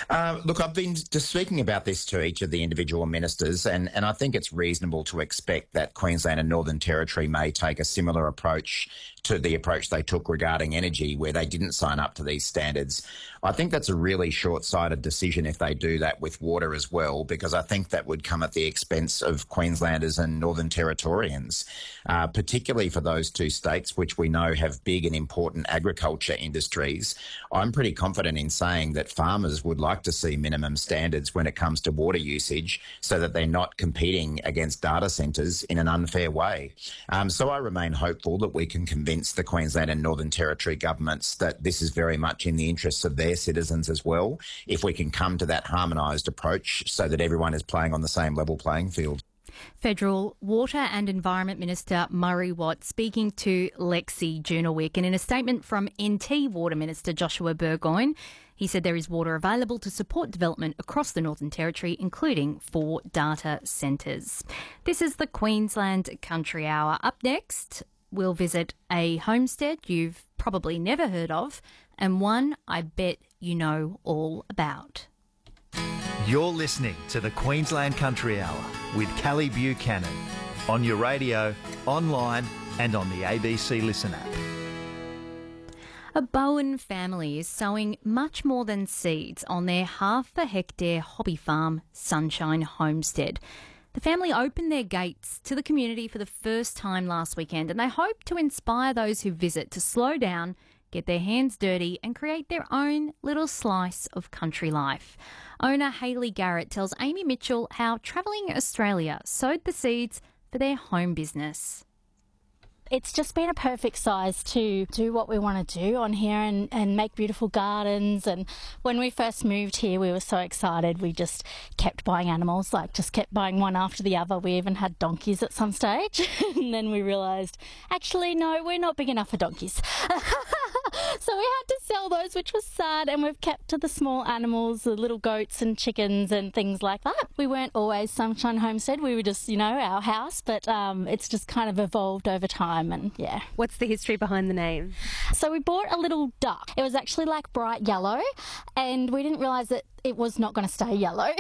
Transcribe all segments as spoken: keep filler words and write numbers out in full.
Uh, look, I've been just speaking about this to each of the individual ministers, and, and I think it's reasonable to expect that Queensland and Northern Territory may take a similar approach to the approach they took regarding energy, where they didn't sign up to these standards. I think that's a really short-sighted decision if they do that with water as well, because I think that would come at the expense of Queenslanders and Northern Territorians, uh, particularly for those two states, which we know have big and important agriculture industries. I'm pretty confident in saying that farmers would like to see minimum standards when it comes to water usage so that they're not competing against data centres in an unfair way. Um, so I remain hopeful that we can convince the Queensland and Northern Territory governments that this is very much in the interests of their citizens as well, if we can come to that harmonised approach so that everyone is playing on the same level playing field. Federal Water and Environment Minister Murray Watt speaking to Lexi Junawick, and in a statement from N T Water Minister Joshua Burgoyne, he said there is water available to support development across the Northern Territory, including for data centres. This is the Queensland Country Hour. Up next, we'll visit a homestead you've probably never heard of, and one I bet you know all about. You're listening to the Queensland Country Hour with Callie Buchanan on your radio, online and on the A B C Listen app. A Bowen family is sowing much more than seeds on their half a hectare hobby farm, Sunshine Homestead. The family opened their gates to the community for the first time last weekend, and they hope to inspire those who visit to slow down, get their hands dirty and create their own little slice of country life. Owner Hayley Garrett tells Amy Mitchell how Travelling Australia sowed the seeds for their home business. It's just been a perfect size to do what we want to do on here and, and make beautiful gardens. And when we first moved here, we were so excited. We just kept buying animals, like just kept buying one after the other. We even had donkeys at some stage. And then we realised, actually, no, we're not big enough for donkeys. So we had to sell those, which was sad, and we've kept to the small animals, the little goats and chickens and things like that. We weren't always Sunshine Homestead. We were just, you know, our house, but um, it's just kind of evolved over time, and yeah. What's the history behind the name? So we bought a little duck. It was actually like bright yellow, and we didn't realise that it was not going to stay yellow.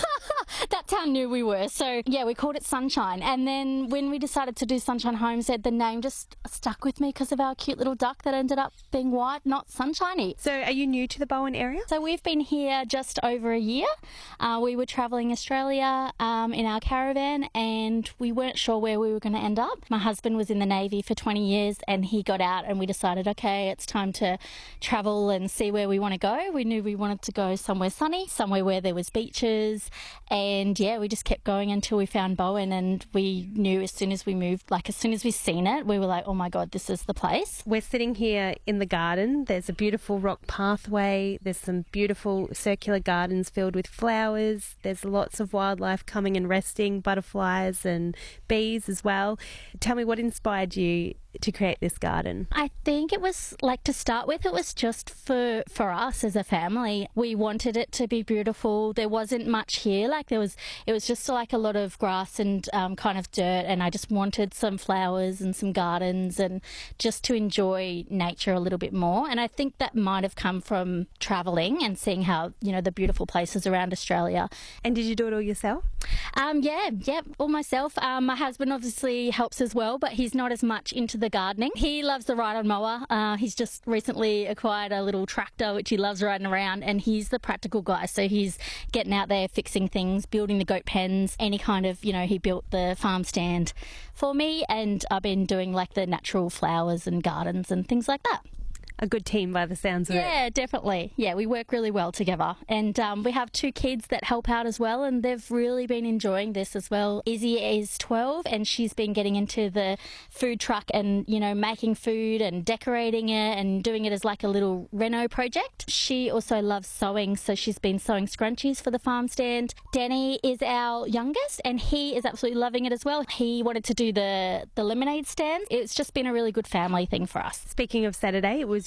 That's how new we were. So, yeah, we called it Sunshine. And then when we decided to do Sunshine Homestead, the name just stuck with me because of our cute little duck that ended up being white, not sunshiny. So are you new to the Bowen area? So we've been here just over a year. Uh, we were travelling Australia um, in our caravan, and we weren't sure where we were going to end up. My husband was in the Navy for twenty years, and he got out, and we decided, okay, it's time to travel and see where we want to go. We knew we wanted to go somewhere sunny, somewhere where there was beaches, and yeah, we just kept going until we found Bowen, and we knew as soon as we moved, like as soon as we seen it, we were like, oh my God, this is the place. We're sitting here in the garden. There's a beautiful rock pathway. There's some beautiful circular gardens filled with flowers. There's lots of wildlife coming and resting, butterflies and bees as well. Tell me, what inspired you to create this garden? I think it was, like, to start with, it was just for for us as a family. We wanted it to be beautiful. There wasn't much here. Like, there was, it was just like a lot of grass and um, kind of dirt, and I just wanted some flowers and some gardens and just to enjoy nature a little bit more. And I think that might have come from travelling and seeing how, you know, the beautiful places around Australia. And did you do it all yourself? Um, yeah, yeah, all myself. Um, my husband obviously helps as well, but he's not as much into the gardening. He loves the ride-on mower. Uh, he's just recently acquired a little tractor, which he loves riding around, and he's the practical guy. So he's getting out there, fixing things, building the goat pens, any kind of, you know, he built the farm stand for me, and I've been doing like the natural flowers and gardens and things like that. A good team by the sounds of it. Yeah, definitely. Yeah, we work really well together. And um, we have two kids that help out as well, and they've really been enjoying this as well. Izzy is twelve, and she's been getting into the food truck and, you know, making food and decorating it and doing it as like a little reno project. She also loves sewing, so she's been sewing scrunchies for the farm stand. Danny is our youngest, and he is absolutely loving it as well. He wanted to do the, the lemonade stand. It's just been a really good family thing for us. Speaking of Saturday, it was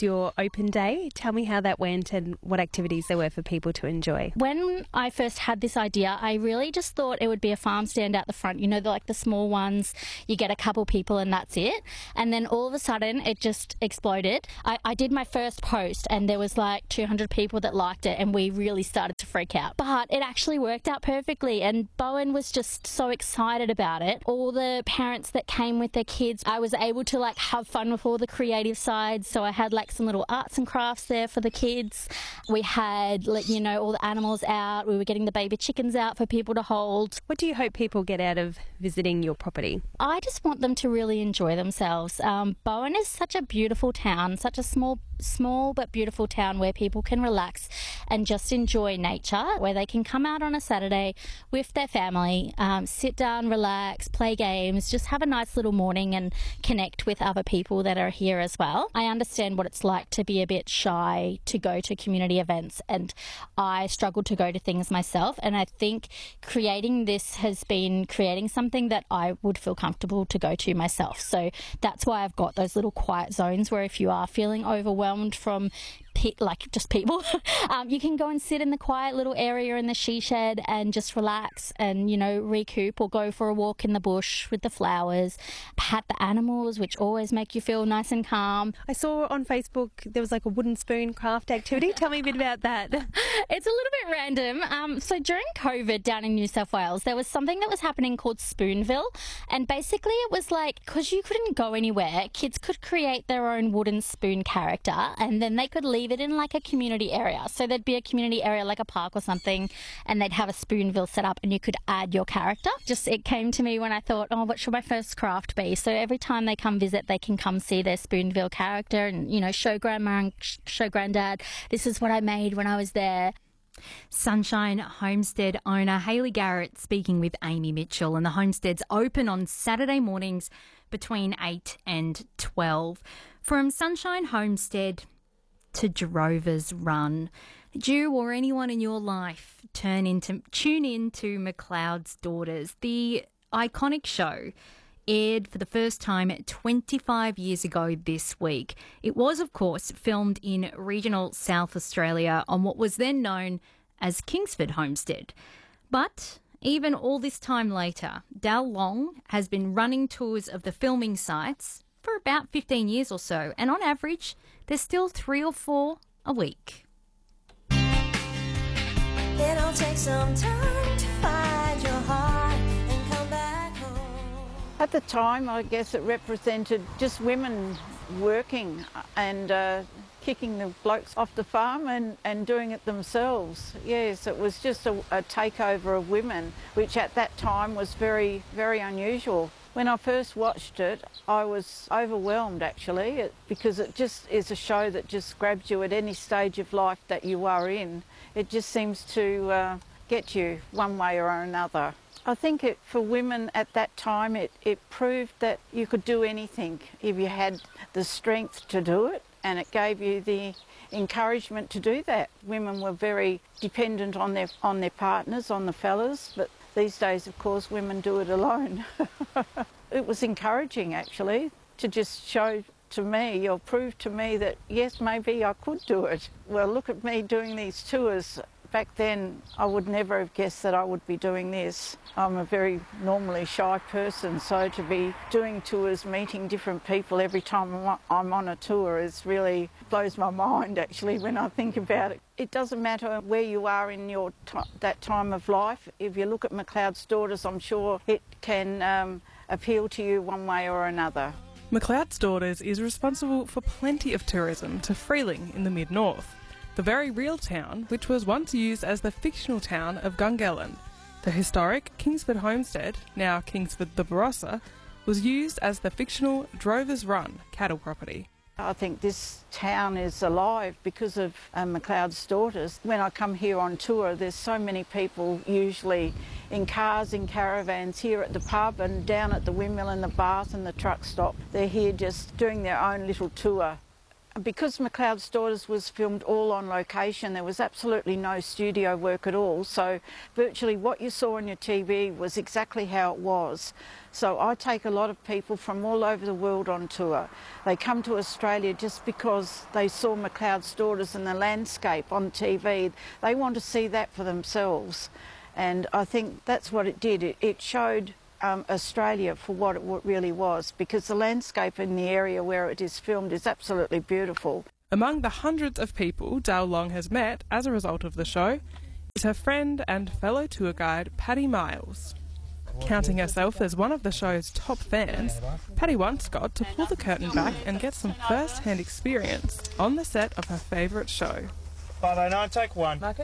was your open day. Tell me how that went and what activities there were for people to enjoy. When I first had this idea, I really just thought it would be a farm stand out the front. You know, the, like the small ones, you get a couple people and that's it. And then all of a sudden, it just exploded. I, I did my first post and there was like two hundred people that liked it, and we really started to freak out. But it actually worked out perfectly, and Bowen was just so excited about it. All the parents that came with their kids, I was able to like have fun with all the creative sides. So I had like some little arts and crafts there for the kids. We had, like, you know, all the animals out. We were getting the baby chickens out for people to hold. What do you hope people get out of visiting your property? I just want them to really enjoy themselves. Um, Bowen is such a beautiful town, such a small small but beautiful town where people can relax and just enjoy nature, where they can come out on a Saturday with their family, um, sit down, relax, play games, just have a nice little morning and connect with other people that are here as well. I understand what it's like to be a bit shy to go to community events, and I struggle to go to things myself, and I think creating this has been creating something that I would feel comfortable to go to myself. So that's why I've got those little quiet zones where if you are feeling overwhelmed from pe- like just people, um, you can go and sit in the quiet little area in the she shed and just relax and, you know, recoup, or go for a walk in the bush with the flowers, pat the animals, which always make you feel nice and calm. I saw on Facebook there was like a wooden spoon craft activity. Tell me a bit about that. It's a little bit random. Um, so during COVID down in New South Wales, there was something that was happening called Spoonville, and basically it was like, because you couldn't go anywhere, kids could create their own wooden spoon character, and then they could leave it in like a community area. So there'd be a community area like a park or something, and they'd have a Spoonville set up and you could add your character. Just, it came to me when I thought, oh, what should my first craft be? So every time they come visit, they can come see their Spoonville character and, you know, show grandma and show granddad, this is what I made when I was there. Sunshine Homestead owner Hayley Garrett speaking with Amy Mitchell, and the homestead's open on Saturday mornings between eight and twelve. From Sunshine Homestead to Drover's Run, do you or anyone in your life turn into tune in to McLeod's Daughters? The iconic show aired for the first time twenty-five years ago this week. It was, of course, filmed in regional South Australia on what was then known as Kingsford Homestead. But even all this time later, Dal Long has been running tours of the filming sites for about fifteen years or so, and on average, there's still three or four a week. It'll take some time to find your heart and come back home. At the time, I guess it represented just women working and uh, kicking the blokes off the farm and, and doing it themselves. Yes, it was just a, a takeover of women, which at that time was very, very unusual. When I first watched it, I was overwhelmed actually, it, because it just is a show that just grabs you at any stage of life that you are in. It just seems to uh, get you one way or another. I think it, for women at that time, it, it proved that you could do anything if you had the strength to do it, and it gave you the encouragement to do that. Women were very dependent on their, on their partners, on the fellas, but these days, of course, women do it alone. It was encouraging, actually, to just show to me or prove to me that, yes, maybe I could do it. Well, look at me doing these tours. Back then, I would never have guessed that I would be doing this. I'm a very normally shy person, so to be doing tours, meeting different people every time I'm on a tour is really blows my mind, actually, when I think about it. It doesn't matter where you are in your t- that time of life. If you look at McLeod's Daughters, I'm sure it can um, appeal to you one way or another. McLeod's Daughters is responsible for plenty of tourism to Freeling in the mid-north, the very real town which was once used as the fictional town of Gungahlin. The historic Kingsford Homestead, now Kingsford the Barossa, was used as the fictional Drover's Run cattle property. I think this town is alive because of um, McLeod's Daughters. When I come here on tour, there's so many people, usually in cars, in caravans, here at the pub and down at the windmill and the Bath and the truck stop. They're here just doing their own little tour because McLeod's Daughters was filmed all on location, there was absolutely no studio work at all. So virtually what you saw on your T V was exactly how it was. So I take a lot of people from all over the world on tour. They come to Australia just because they saw McLeod's Daughters and the landscape on T V. They want to see that for themselves. And I think that's what it did. It, it showed um, Australia for what it really was, because the landscape in the area where it is filmed is absolutely beautiful. Among the hundreds of people Dal Long has met as a result of the show is her friend and fellow tour guide Paddy Miles. Counting herself as one of the show's top fans, Paddy once got to pull the curtain back and get some first-hand experience on the set of her favourite show. five oh nine, take one. Mark it.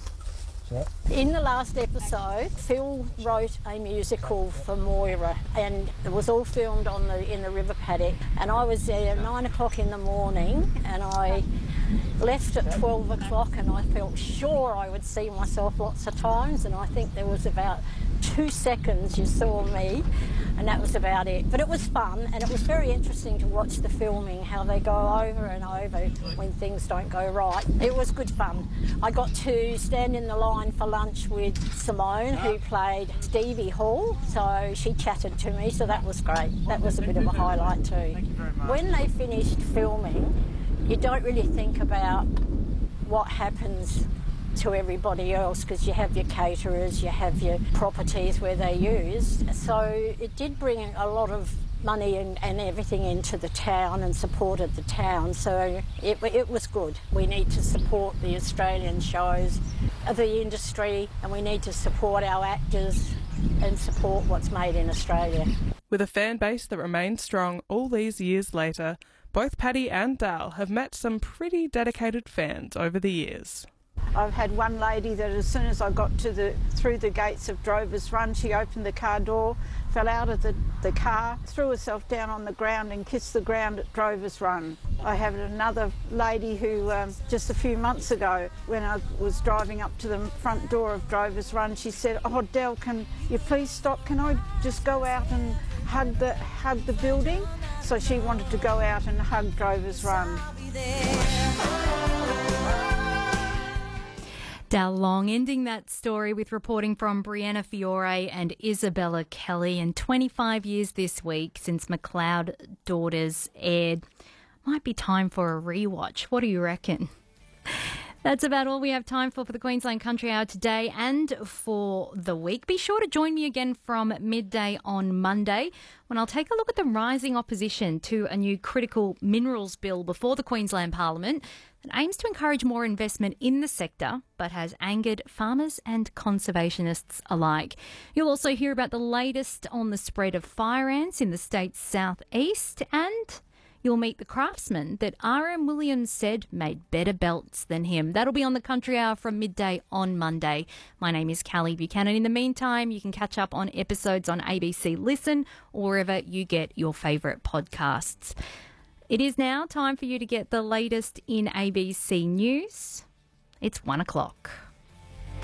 In the last episode, Phil wrote a musical for Moira, and it was all filmed on the in the river paddock. And I was there at nine o'clock in the morning, and I left at twelve o'clock, and I felt sure I would see myself lots of times. And I think there was about two seconds you saw me, and that was about it. But it was fun, and it was very interesting to watch the filming, how they go over and over when things don't go right. It was good fun. I got to stand in the line for lunch with Simone, who played Stevie Hall, so she chatted to me, so that was great. That was a bit of a highlight too. When they finished filming, you don't really think about what happens to everybody else, because you have your caterers, you have your properties where they use. So it did bring a lot of money and, and everything into the town and supported the town. So it, it was good. We need to support the Australian shows of the industry, and we need to support our actors and support what's made in Australia. With a fan base that remains strong all these years later, both Paddy and Dal have met some pretty dedicated fans over the years. I've had one lady that as soon as I got to the through the gates of Drovers Run, she opened the car door, fell out of the, the car, threw herself down on the ground and kissed the ground at Drovers Run. I have another lady who um, just a few months ago, when I was driving up to the front door of Drovers Run, she said, "Oh, Del, can you please stop? Can I just go out and hug the hug the building?" So she wanted to go out and hug Drovers Run. Dal Long ending that story with reporting from Brianna Fiore and Isabella Kelly. And twenty-five years this week since McLeod Daughters aired. Might be time for a rewatch. What do you reckon? That's about all we have time for for the Queensland Country Hour today and for the week. Be sure to join me again from midday on Monday when I'll take a look at the rising opposition to a new critical minerals bill before the Queensland Parliament that aims to encourage more investment in the sector but has angered farmers and conservationists alike. You'll also hear about the latest on the spread of fire ants in the state's southeast, and you'll meet the craftsman that R M Williams said made better belts than him. That'll be on the Country Hour from midday on Monday. My name is Callie Buchanan. In the meantime, you can catch up on episodes on A B C Listen or wherever you get your favourite podcasts. It is now time for you to get the latest in A B C News. It's one o'clock.